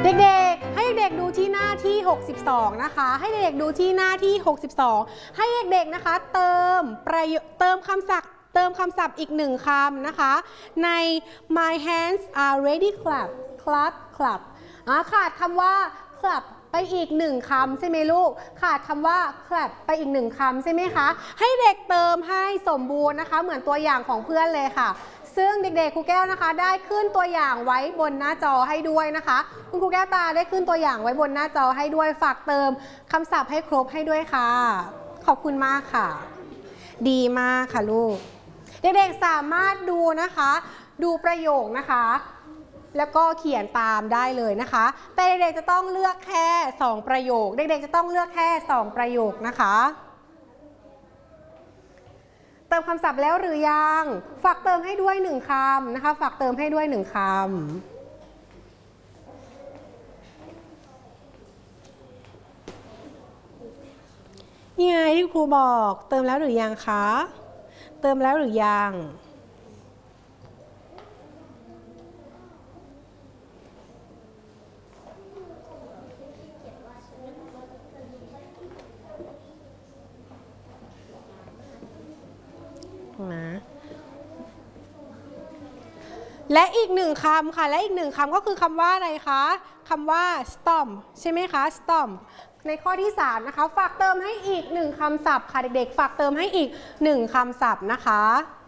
เด็กๆให้เด็กๆดูที่หน้าที่62นะคะให้เด็กๆดูที่หน้าที่62ให้เด็กๆนะคะเติมคำศัพท์อีกหนึ่งคำนะคะใน my hands are ready clap ขาดคำว่า clap ไปอีกหนึ่งคำใช่ไหมลูกขาดคำว่า clap ไปอีกหนึ่งคำใช่ไหมคะให้เด็กเติมให้สมบูรณ์นะคะเหมือนตัวอย่างของเพื่อนเลยค่ะซึ่งเด็กๆครูแก้วนะคะได้ขึ้นตัวอย่างไว้บนหน้าจอให้ด้วยนะคะคุณครูแก้วตาได้ขึ้นตัวอย่างไว้บนหน้าจอให้ด้วยฝากเติมคำศัพท์ให้ครบให้ด้วยค่ะขอบคุณมากค่ะดีมากค่ะลูกเด็กๆสามารถดูนะคะดูประโยคนะคะแล้วก็เขียนตามได้เลยนะคะแต่เด็กๆจะต้องเลือกแค่2ประโยคเด็กๆจะต้องเลือกแค่2ประโยคนะคะเติมคำศัพท์แล้วหรือยังฝากเติมให้ด้วย1คำนะคะฝากเติมให้ด้วย1คำนี่ไงที่ครูบอกเติมแล้วหรือยังคะเติมแล้วหรือยังนะและอีกหนึ่งคำค่ะและอีกหนึ่งคำก็คือคำว่าอะไรคะคำว่า stomp ใช่ไหมคะ stomp ในข้อที่3นะคะฝากเติมให้อีก1คำศัพท์ค่ะเด็กๆฝากเติมให้อีก1คำศัพท์นะคะ